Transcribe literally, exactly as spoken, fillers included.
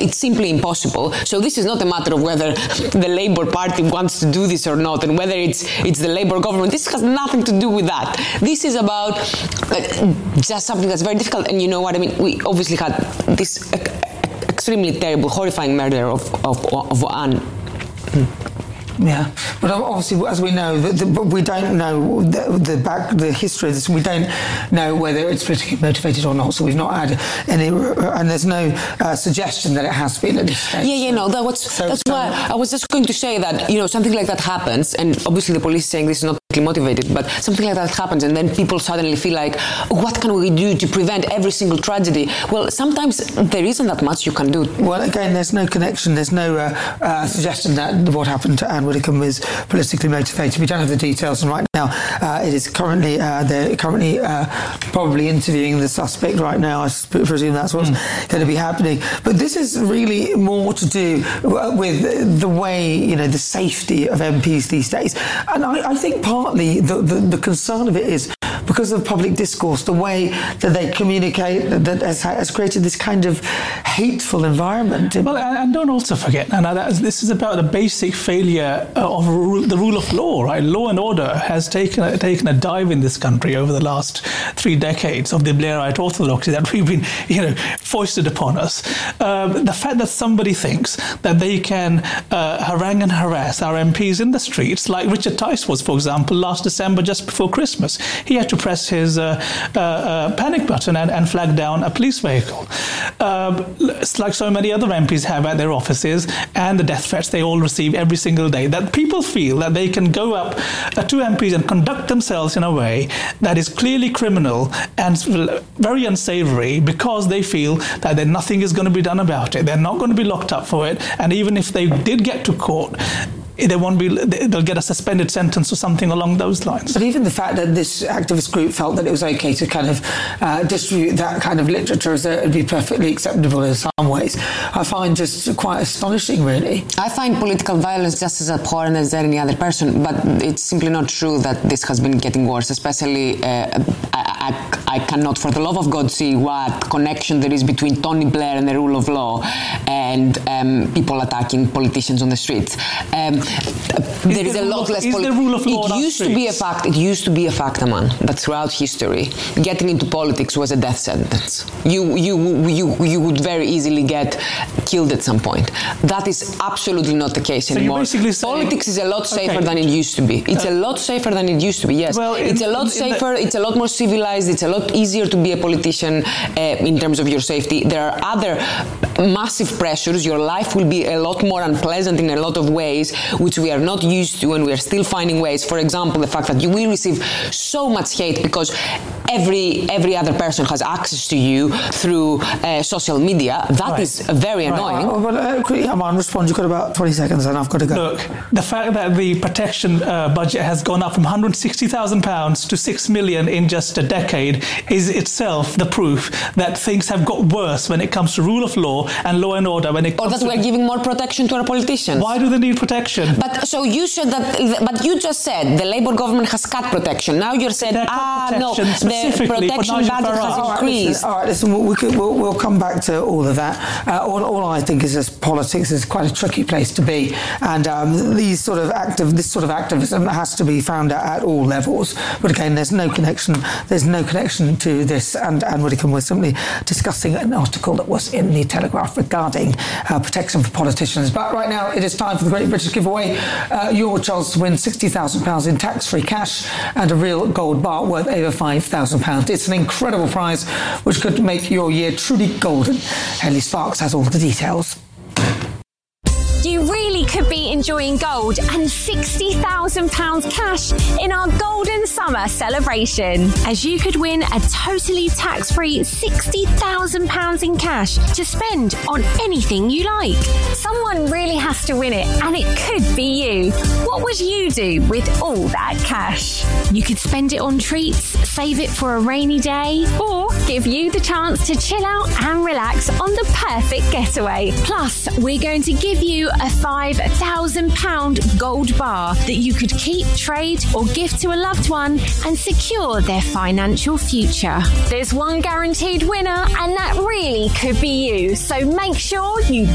it's simply impossible. So this is not a matter of whether the Labour Party wants to do this or not, and whether it's it's the Labour government. This has nothing to do with that. This is about uh, just something that's very difficult. And you know what I mean? We obviously had this uh, extremely terrible, horrifying murder of of, of Anne. Yeah, but obviously, as we know, the, the, we don't know the, the back, the history of this. We don't know whether it's politically motivated or not. So we've not had any, and there's no uh, suggestion that it has been at this stage. Yeah, yeah, no, that was, so, that's so, why I was just going to say that, you know, something like that happens, and obviously the police is saying this is not motivated, but something like that happens, and then people suddenly feel like, oh, what can we do to prevent every single tragedy? Well, sometimes there isn't that much you can do. Well, again, there's no connection, there's no uh, uh, suggestion that what happened to Anne Widdecombe was politically motivated. We don't have the details, and right now uh, it is currently uh, they're currently uh, probably interviewing the suspect right now. I presume that's what's mm. going to be happening. But this is really more to do with the way, you know, the safety of M Ps these days, and I, I think part Partly, the, the, the concern of it is because of public discourse, the way that they communicate that has, has created this kind of hateful environment. Well, and don't also forget, Anna, that this is about the basic failure of the rule of law, right? Law and order has taken a, taken a dive in this country over the last three decades of the Blairite orthodoxy that we've been, you know, foisted upon us. Um, the fact that somebody thinks that they can uh, harangue and harass our M Ps in the streets, like Richard Tice was, for example, last December, just before Christmas. He had to press his uh, uh, uh, panic button and, and flag down a police vehicle. Uh, it's like so many other M Ps have at their offices, and the death threats they all receive every single day, that people feel that they can go up uh, to M Ps and conduct themselves in a way that is clearly criminal and very unsavoury because they feel that then nothing is going to be done about it. They're not going to be locked up for it, and even if they did get to court, they won't be, they'll get a suspended sentence or something along those lines. But even the fact that this activist group felt that it was okay to kind of uh, distribute that kind of literature as though it would be perfectly acceptable in some ways, I find just quite astonishing, really. I find political violence just as abhorrent as any other person, but it's simply not true that this has been getting worse, especially uh, I, I, I cannot for the love of God see what connection there is between Tony Blair and the rule of law and um, people attacking politicians on the streets. Um, there is, is a lot of, less. Is poli- the rule of law it used to be a fact. It used to be a fact, man. That throughout history, getting into politics was a death sentence. You, you, you, you would very easily get killed at some point. That is absolutely not the case so anymore. Saying, politics is a lot safer okay. than it used to be. It's uh, a lot safer than it used to be. Yes, well, in, it's a lot in, safer. In the, it's a lot more civilized. It's a lot easier to be a politician uh, in terms of your safety. There are other massive pressures. Your life will be a lot more unpleasant in a lot of ways, which we are not used to, and we are still finding ways. For example, the fact that you will receive so much hate because every every other person has access to you through uh, social media. That right. is very right. annoying. Uh, well, uh, quickly, I'm on respond. You've got about twenty seconds, and I've got to go. Look, the fact that the protection uh, budget has gone up from one hundred sixty thousand pounds to six million in just a decade is itself the proof that things have got worse when it comes to rule of law and law and order. When it or comes that to we're giving more protection to our politicians. Why do they need protection? But so you said that, but you just said the Labour government has cut protection. Now you're saying, ah, no, the protection budget has increased. All right, listen, we could, we'll, we'll come back to all of that. Uh, all, all I think is this politics is quite a tricky place to be, and um, these sort of active, this sort of activism has to be found at, at all levels. But again, there's no connection. There's no connection to this. And Anne Widdecombe was simply discussing an article that was in the Telegraph regarding uh, protection for politicians. But right now, it is time for the Great British Giveaway. Uh, your chance to win sixty thousand pounds in tax-free cash and a real gold bar worth over five thousand pounds. It's an incredible prize which could make your year truly golden. Henley Sparks has all the details. You really could be enjoying gold and sixty thousand pounds cash in our Golden Summer celebration, as you could win a totally tax-free sixty thousand pounds in cash to spend on anything you like. Someone really has to win it, and it could be you. What would you do with all that cash? You could spend it on treats, save it for a rainy day, or give you the chance to chill out and relax on the perfect getaway. Plus, we're going to give you a five thousand pounds gold bar that you could keep, trade or gift to a loved one and secure their financial future. There's one guaranteed winner, and that really could be you. So make sure you